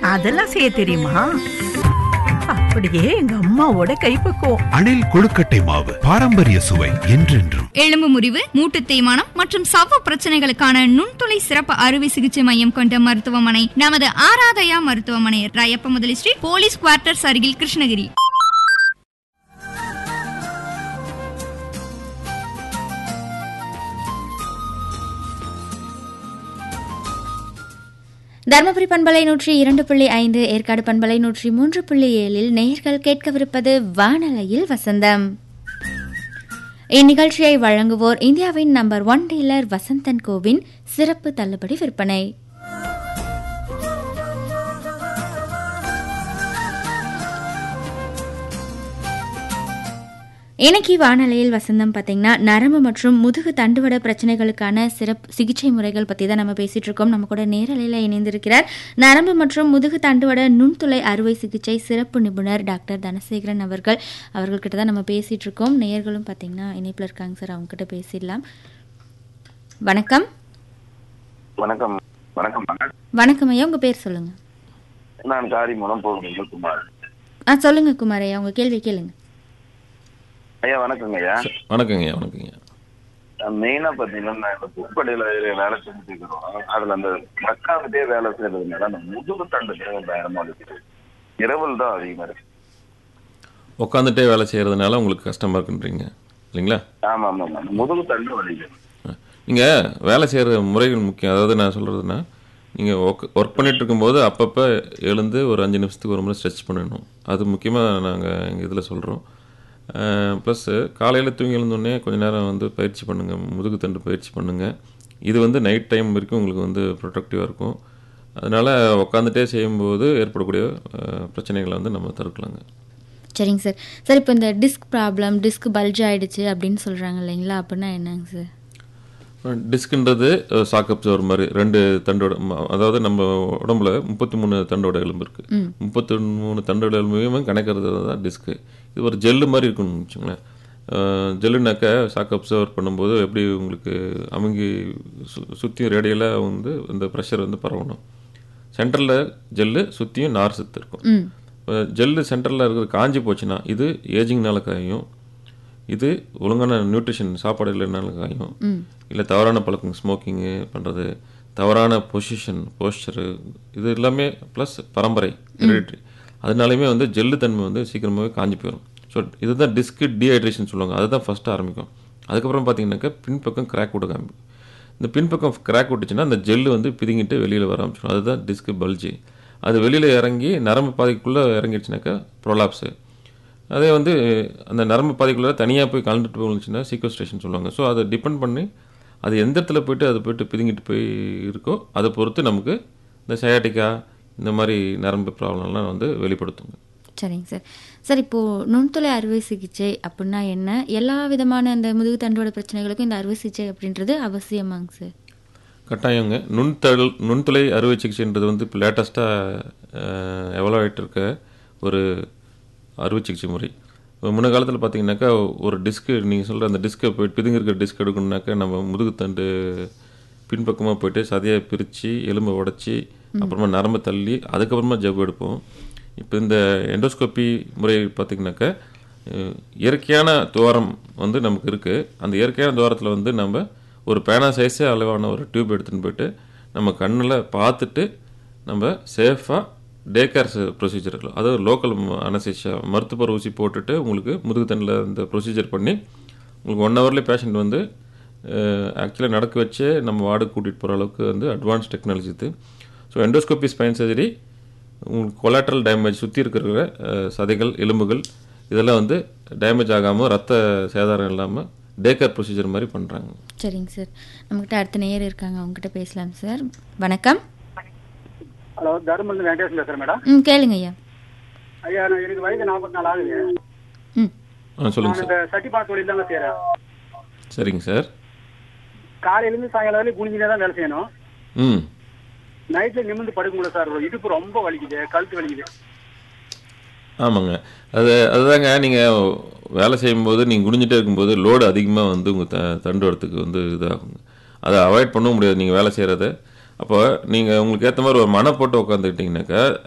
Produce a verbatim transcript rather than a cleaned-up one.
அதெல்லாம் செய்ய தெரியுமா? அப்படியே எங்க அம்மாவோட கைப்பக்குவம். அணில் கொழுக்கட்டை மாவு, பாரம்பரிய சுவை என்றென்றும். எலும்பு முறிவு, மூட்டு தேய்மானம் மற்றும் சவ்வு பிரச்சனைகளுக்கான நுண்துளை சிறப்பு அறுவை சிகிச்சை மையம் கொண்ட மருத்துவமனை நமது ஆராதயா மருத்துவமனை, ராயப்ப முதலி ஸ்ட்ரீட், போலீஸ் குவார்ட்டர்ஸ் அருகில், கிருஷ்ணகிரி. தர்மபுரி பண்பலை நூற்றி இரண்டு புள்ளி ஐந்து, ஏற்காடு பண்பலை நூற்றி மூன்று புள்ளி ஏழில் நேயர்கள் கேட்கவிருப்பது வானலையில் வசந்தம். இந்நிகழ்ச்சியை வழங்குவோர் இந்தியாவின் number one dealer Vasanth and CoWIN சிறப்பு தள்ளுபடி விற்பனை. இன்னைக்கு வானலையில் வசந்தம் பார்த்தீங்கன்னா நரம்பு மற்றும் முதுகு தண்டுவட பிரச்சனைகளுக்கான சிறப்பு சிகிச்சை முறைகள் பற்றி தான் நம்ம பேசிகிட்டு இருக்கோம். நம்ம கூட நேரலையில் இணைந்திருக்கிறார் நரம்பு மற்றும் முதுகு தண்டுவட நுண்துளை அறுவை சிகிச்சை சிறப்பு நிபுணர் டாக்டர் தனசேகரன் அவர்கள். அவர்கள்கிட்ட தான் நம்ம பேசிகிட்டு இருக்கோம். நேயர்களும் பார்த்தீங்கன்னா இணைப்பில் இருக்காங்க சார், அவங்ககிட்ட பேசிடலாம். வணக்கம். வணக்கம். வணக்கம் வணக்கம் ஐயா, உங்கள் பேர் சொல்லுங்கள். நான் காரி மூலம் போகிறேன் குமார். ஆ சொல்லுங்கள் குமார் ஐயா, உங்கள் கேள்வி கேளுங்க. ஐயா வணக்கங்க ஐயா. வணக்கங்க ஐயா. வணக்கங்க. மெயினா பாத்தீங்கன்னா இந்த புக்கடையில வேலை செஞ்சுட்டு இருக்கிறோம். அதுல அந்த உட்காந்துட்டே வேலை செய்யறதுனால அந்த முதுகு தண்டு பயணமா இருக்குது. இரவல் தான் அதிகமா இருக்கு. உட்காந்துட்டே வேலை செய்யறதுனால உங்களுக்கு கஷ்டமா இருக்குன்றீங்க இல்லைங்களா? ஆமா ஆமா ஆமா, முதுகு தண்டு வலிக்குது. நீங்க வேலை செய்யற முறைகள் முக்கியம். அதாவது நான் சொல்றதுன்னா, நீங்க ஒர்க் ஒர்க் பண்ணிட்டு இருக்கும்போது அப்பப்போ எழுந்து ஒரு அஞ்சு நிமிஷத்துக்கு ஒரு முறை ஸ்ட்ரெச் பண்ணணும். அது முக்கியமாக நாங்கள் எங்கள் இதில் சொல்கிறோம். ப்ளஸ்ஸு காலையில் தூங்கி எழுந்தோடனே கொஞ்சம் நேரம் வந்து பயிற்சி பண்ணுங்கள், முதுகு தண்டு பயிற்சி பண்ணுங்கள். இது வந்து நைட் டைம் வரைக்கும் உங்களுக்கு வந்து ப்ரொடக்டிவாக இருக்கும். அதனால் உட்காந்துட்டே செய்யும்போது ஏற்படக்கூடிய பிரச்சனைகளை வந்து நம்ம தடுக்கலாங்க. சரிங்க சார். சார் இப்போ இந்த டிஸ்க் ப்ராப்ளம், டிஸ்க் பல்ஜ் ஆகிடுச்சு அப்படின்னு சொல்கிறாங்க இல்லைங்களா, அப்படின்னா என்னங்க சார்? டிஸ்க்குன்றது சாக் அப்சர்வர் மாதிரி ரெண்டு தண்டோட, அதாவது நம்ம உடம்புல முப்பத்தி மூணு தண்டோட எலும்பு இருக்குது. முப்பத்தி மூணு தண்டோட எலும்பையும் கணக்கிறது தான் டிஸ்க்கு. இது ஒரு ஜெல்லு மாதிரி இருக்குன்னு வச்சுங்களேன். ஜெல்லுனாக்க சாக் அப்சர்வர் பண்ணும்போது எப்படி உங்களுக்கு அமுங்கி சு சுற்றியும் ரேடியலாக வந்து இந்த ப்ரெஷர் வந்து பரவணும். சென்டரில் ஜெல்லு, சுற்றியும் நார் சத்து இருக்கும். இப்போ ஜெல்லு சென்டரில் இருக்கிறது காஞ்சி போச்சுன்னா இது ஏஜிங்னால காயும், இது ஒழுங்கான நியூட்ரிஷன் சாப்பாடு இல்லைனாலும் காயும், இல்லை தவறான பழக்கம் ஸ்மோக்கிங்கு பண்ணுறது, தவறான பொசிஷன் போஸ்டரு, இது எல்லாமே ப்ளஸ் பரம்பரை ஹெரிடிட்ரி, அதனாலையுமே வந்து ஜெல்லு தன்மை வந்து சீக்கிரமாகவே காஞ்சி போயிடும். ஸோ இதுதான் டிஸ்க்கு டீஹைட்ரேஷன் சொல்லுவாங்க. அதுதான் ஃபஸ்ட்டு ஆரம்பிக்கும். அதுக்கப்புறம் பார்த்தீங்கன்னாக்கா பின்பக்கம் கிராக் விட காமிக்கும். இந்த பின்பக்கம் கிராக் விட்டுச்சுன்னா அந்த ஜெல்லு வந்து பிதுங்கிட்டு வெளியில் வர ஆரம்பிச்சிடும். அதுதான் டிஸ்க்கு பல்ஜி. அது வெளியில் இறங்கி நரம்பு பாதைக்குள்ளே இறங்கிடுச்சுனாக்கா ப்ரொலாப்ஸு. அதே வந்து அந்த நரம்பு பாதைக்குள்ளே தனியாக போய் கலந்துட்டு போச்சுன்னா சீக்வஸ்ட்ரேஷன் சொல்லுவாங்க. ஸோ அதை டிபெண்ட் பண்ணி அது எந்த இடத்துல போய்ட்டு அது போய்ட்டு பிதுங்கிட்டு போய் இருக்கோ அதை பொறுத்து நமக்கு இந்த சயாட்டிக்கா இந்த மாதிரி நரம்பு ப்ராப்ளம்லாம் வந்து வெளிப்படுத்துங்க. சரிங்க சார். சார் இப்போது நுண்துளை அறுவை சிகிச்சை அப்படின்னா என்ன? எல்லா விதமான அந்த முதுகு தண்டோட பிரச்சனைகளுக்கும் இந்த அறுவை சிகிச்சை அப்படின்றது அவசியமாங்க சார்? கட்டாயங்க. நுண்தழு நுண்துளை அறுவை சிகிச்சைன்றது வந்து இப்போ லேட்டஸ்ட்டாக எவ்வளோ ஆகிட்டு இருக்க ஒரு அறுவை சிகிச்சை முறை. முன்ன காலத்தில் பார்த்தீங்கன்னாக்கா ஒரு டிஸ்க்கு, நீங்கள் சொல்கிற அந்த டிஸ்கை போய்ட்டு பிதுங்க இருக்கிற டிஸ்க் எடுக்கணுன்னாக்கா நம்ம முதுகு தண்டு பின்பக்கமாக போய்ட்டு சதையை பிரித்து எலும்பை உடச்சி அப்புறமா நரம்பை தள்ளி அதுக்கப்புறமா ஜவ் எடுப்போம். இப்போ இந்த எண்டோஸ்கோப்பி முறை பார்த்திங்கனாக்கா இயற்கையான துவாரம் வந்து நமக்கு இருக்குது. அந்த இயற்கையான துவாரத்தில் வந்து நம்ம ஒரு பேனா சைஸே அளவான ஒரு டியூப் எடுத்துகிட்டு போய்ட்டு நம்ம கண்ணில் பார்த்துட்டு நம்ம சேஃபாக டே கேர் ப்ரொசீஜர், அதாவது லோக்கல் அனஸ்தீசியா மருத்துவ ஊசி போட்டுட்டு உங்களுக்கு முதுகு தண்டில் இந்த ப்ரொசீஜர் பண்ணி உங்களுக்கு ஒன் ஹவர்லேயே பேஷண்ட் வந்து ஆக்சுவலாக நடக்க வச்சே நம்ம வார்டுக்கு கூட்டிகிட்டு போகிற அளவுக்கு வந்து அட்வான்ஸ் டெக்னாலஜி இது. ஸோ எண்டோஸ்கோப்பி ஸ்பைன் சர்ஜரி உங்களுக்கு கொலாட்ரல் டேமேஜ், சுற்றி இருக்கிற சதைகள் எலும்புகள் இதெல்லாம் வந்து டேமேஜ் ஆகாமல் ரத்த சேதாரம் இல்லாமல் டே கேர் ப்ரொசீஜர் மாதிரி பண்ணுறாங்க. சரிங்க சார். நம்மகிட்ட அடுத்த நேயர் இருக்காங்க, அவங்ககிட்ட பேசலாம் சார். வணக்கம். ஹலோ, தருமபுரி வெங்கடேஷ் பேசுகிறேன் மேடம். ம் கேளுங்க ஐயா. ஐயா, எனக்கு வயது நாற்பத்தி நாலு ஆகுது. ம் ஆ சொல்லுங்கள் சார். இந்த சட்டிப்பா தொழில் தாங்க செய்கிறேன். சரிங்க சார். காலையிலேருந்து சாயங்காலம் வரைக்கும் குனிஞ்சினே தான் வேலை செய்யணும். ம் நைட்டில் நிமிர்ந்து படுக்க முடியல சார். இடுப்பு ரொம்ப வலிக்குது, கழுத்து வலிக்குது. ஆமாங்க. அது அதுதாங்க, நீங்கள் வேலை செய்யும்போது நீங்கள் குனிஞ்சிட்டே இருக்கும்போது லோடு அதிகமாக வந்து உங்கள் த தண்டு வரத்துக்கு வந்து இதாகுங்க. அதை அவாய்ட் பண்ணவும் முடியாது நீங்கள் வேலை செய்கிறத. அப்போ நீங்கள் உங்களுக்கு ஏற்ற மாதிரி ஒரு மனை போட்டு உட்காந்துக்கிட்டிங்கனாக்கா